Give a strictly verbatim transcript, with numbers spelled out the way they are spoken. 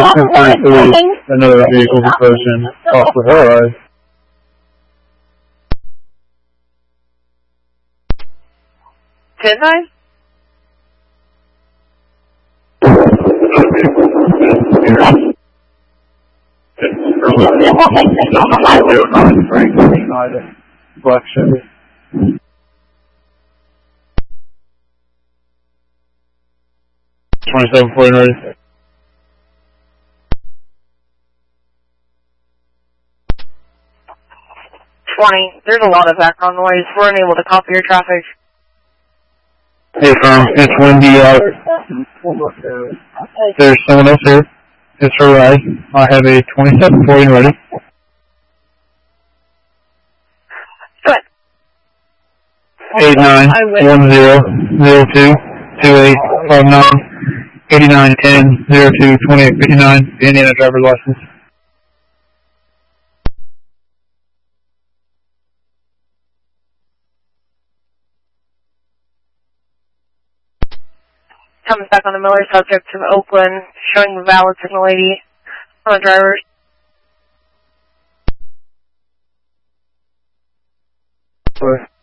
ten thirty-three, another vehicle approaching off the horizon. ten nine? Black Chevy. twenty-seven forty ready. twenty. There's a lot of background noise. We're unable to copy your traffic. Hey, firm. It's windy out. There's someone else here. It's her right. I have a twenty-seven forty ready. Good. eight nine one zero zero two two eight five nine eighty nine ten zero two twenty eight fifty nine. Indiana driver's license. Comes back on the Miller subject to Oakland, showing the valid signal eighty on the driver. Sorry.